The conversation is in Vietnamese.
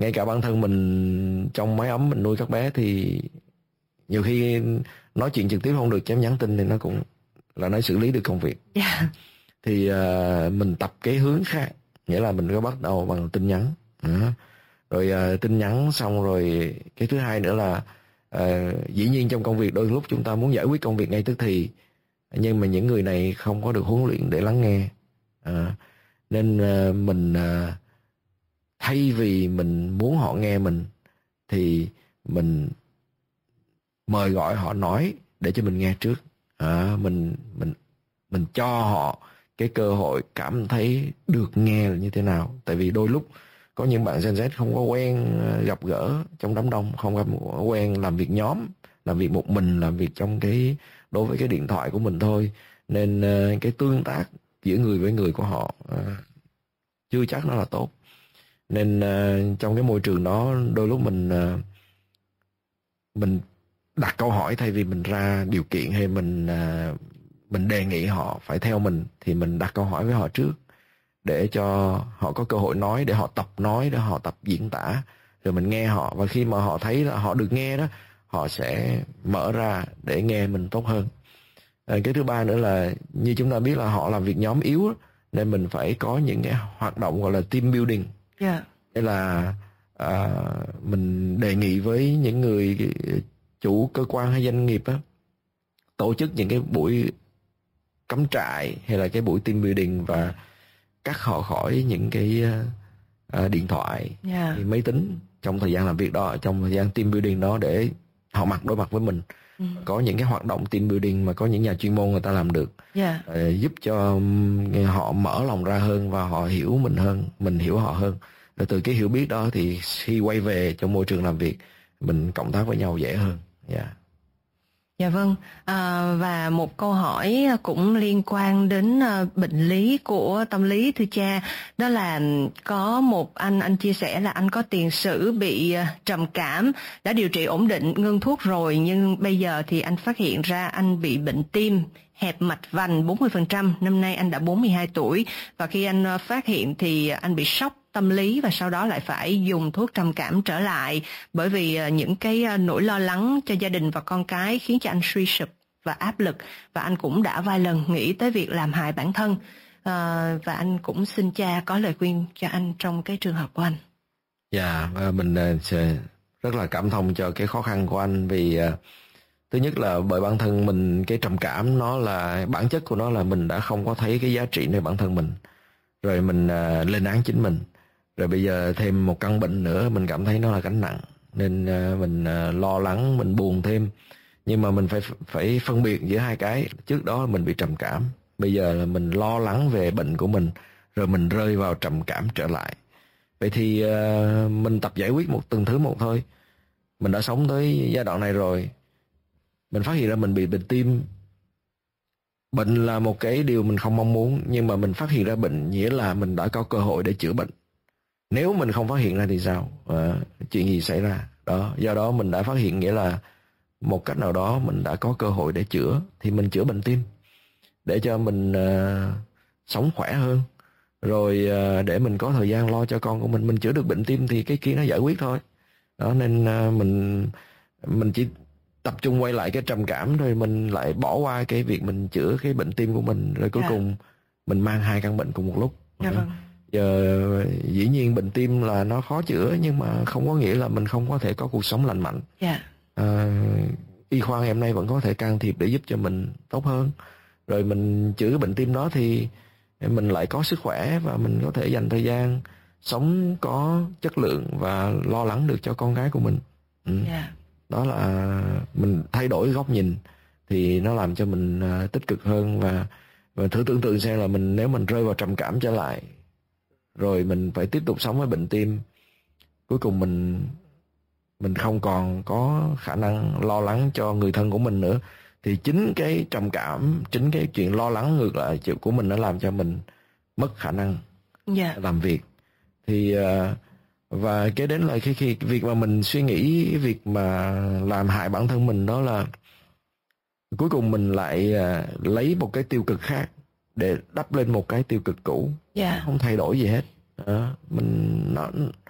ngay cả bản thân mình trong mái ấm mình nuôi các bé thì nhiều khi nói chuyện trực tiếp không được, chém nhắn tin thì nó cũng là nó xử lý được công việc. Thì mình tập cái hướng khác, nghĩa là mình có bắt đầu bằng tin nhắn. Rồi tin nhắn xong rồi cái thứ hai nữa là dĩ nhiên trong công việc đôi lúc chúng ta muốn giải quyết công việc ngay tức thì, nhưng mà những người này không có được huấn luyện để lắng nghe. Nên mình thay vì mình muốn họ nghe mình thì mình mời gọi họ nói để cho mình nghe trước. Mình cho họ cái cơ hội cảm thấy được nghe là như thế nào. Tại vì đôi lúc có những bạn Gen Z không có quen gặp gỡ trong đám đông, không có quen làm việc nhóm, làm việc một mình, làm việc trong đối với cái điện thoại của mình thôi. Nên cái tương tác giữa người với người của họ chưa chắc nó là tốt. Nên trong cái môi trường đó đôi lúc mình đặt câu hỏi thay vì mình ra điều kiện hay mình đề nghị họ phải theo mình, thì mình đặt câu hỏi với họ trước để cho họ có cơ hội nói, để họ tập nói, để họ tập diễn tả, rồi mình nghe họ. Và khi mà họ thấy là họ được nghe đó, họ sẽ mở ra để nghe mình tốt hơn. Cái thứ ba nữa là như chúng ta biết là họ làm việc nhóm yếu đó, nên mình phải có những cái hoạt động gọi là team building. Đây là mình đề nghị với những người chủ cơ quan hay doanh nghiệp đó, tổ chức những cái buổi cắm trại hay là cái buổi team building và cắt họ khỏi những cái điện thoại, máy tính trong thời gian làm việc đó, trong thời gian team building đó, để họ đối mặt với mình. Có những cái hoạt động team building mà có những nhà chuyên môn người ta làm được, giúp cho họ mở lòng ra hơn và họ hiểu mình hơn, mình hiểu họ hơn. Rồi từ cái hiểu biết đó thì khi quay về trong môi trường làm việc, mình cộng tác với nhau dễ hơn. Dạ vâng, và một câu hỏi cũng liên quan đến bệnh lý của tâm lý thưa cha, đó là có một anh chia sẻ là anh có tiền sử bị trầm cảm, đã điều trị ổn định, ngưng thuốc rồi, nhưng bây giờ thì anh phát hiện ra anh bị bệnh tim, hẹp mạch vành 40%, năm nay anh đã 42 tuổi, và khi anh phát hiện thì anh bị sốc tâm lý và sau đó lại phải dùng thuốc trầm cảm trở lại, bởi vì những cái nỗi lo lắng cho gia đình và con cái khiến cho anh suy sụp và áp lực, và anh cũng đã vài lần nghĩ tới việc làm hại bản thân. Và anh cũng xin cha có lời khuyên cho anh trong cái trường hợp của anh. Mình rất là cảm thông cho cái khó khăn của anh, vì thứ nhất là bởi bản thân mình, cái trầm cảm nó là bản chất của nó là mình đã không có thấy cái giá trị nơi bản thân mình, rồi mình lên án chính mình, rồi bây giờ thêm một căn bệnh nữa, mình cảm thấy nó là gánh nặng, nên mình lo lắng, mình buồn thêm. Nhưng mà mình phải phân biệt giữa hai cái. Trước đó mình bị trầm cảm, bây giờ là mình lo lắng về bệnh của mình, rồi mình rơi vào trầm cảm trở lại. Vậy thì mình tập giải quyết từng thứ một thôi. Mình đã sống tới giai đoạn này rồi, mình phát hiện ra mình bị bệnh tim. Bệnh là một cái điều mình không mong muốn, nhưng mà mình phát hiện ra bệnh nghĩa là mình đã có cơ hội để chữa bệnh. Nếu mình không phát hiện ra thì sao? Chuyện gì xảy ra? Đó, do đó mình đã phát hiện, nghĩa là một cách nào đó mình đã có cơ hội để chữa, thì mình chữa bệnh tim để cho mình sống khỏe hơn, rồi để mình có thời gian lo cho con của mình. Mình chữa được bệnh tim thì cái kia nó giải quyết thôi. Đó, nên mình chỉ tập trung quay lại cái trầm cảm, rồi mình lại bỏ qua cái việc mình chữa cái bệnh tim của mình, rồi cuối cùng mình mang hai căn bệnh cùng một lúc. Giờ dĩ nhiên bệnh tim là nó khó chữa, nhưng mà không có nghĩa là mình không có thể có cuộc sống lành mạnh. Y khoa ngày hôm nay vẫn có thể can thiệp để giúp cho mình tốt hơn, rồi mình chữa bệnh tim đó thì mình lại có sức khỏe, và mình có thể dành thời gian sống có chất lượng và lo lắng được cho con gái của mình. Đó là mình thay đổi góc nhìn thì nó làm cho mình tích cực hơn. Và thử tưởng tượng xem là nếu mình rơi vào trầm cảm trở lại, rồi mình phải tiếp tục sống với bệnh tim, cuối cùng mình không còn có khả năng lo lắng cho người thân của mình nữa, thì chính cái trầm cảm, chính cái chuyện lo lắng ngược lại của mình, nó làm cho mình mất khả năng làm việc. Thì và kế đến là khi việc mà mình suy nghĩ việc mà làm hại bản thân mình, đó là cuối cùng mình lại lấy một cái tiêu cực khác để đắp lên một cái tiêu cực cũ, không thay đổi gì hết.